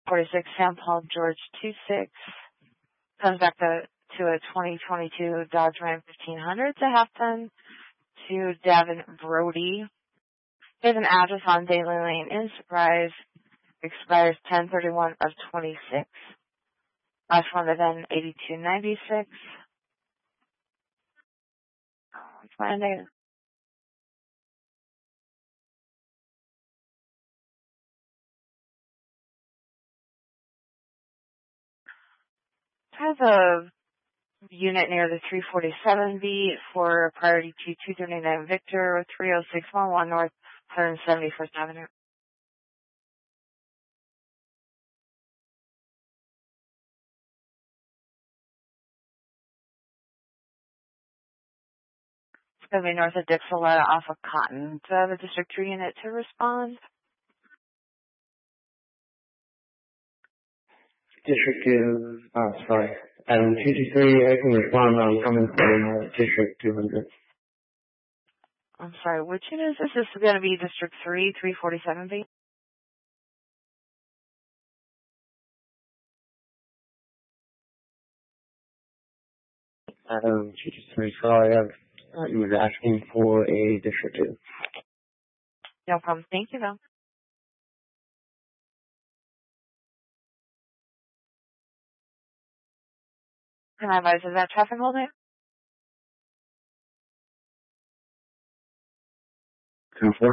46 Sam Paul George 26 comes back to a 2022 Dodge Ram 1500 to half ton to Davin Brody. Here's an address on Daily Lane in Surprise. Expires 10/31 of 26. Last one to then 8296. Finding. Has a unit near the 347 beat for priority to 239 Victor, 30611 North 171st Avenue. It's going to be north of Dixiletta off of Cotton. Do I have a District 3 unit to respond? District 2, sorry. 223, I can respond. I'm coming from District 200. I'm sorry, which unit is this? This is going to be District 3, 347B. Adam 223, sorry. He was asking for a District 2. No problem. Thank you, though. Can I advise, is that traffic holding? 2-4.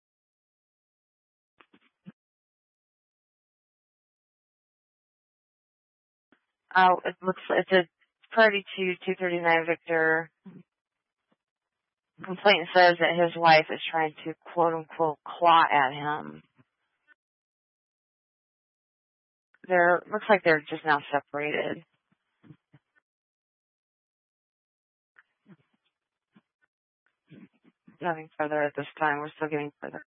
It looks like it's a priority to 239 Victor. Complaint says that his wife is trying to quote unquote claw at him. Looks like they're just now separated. Nothing further at this time. We're still getting further.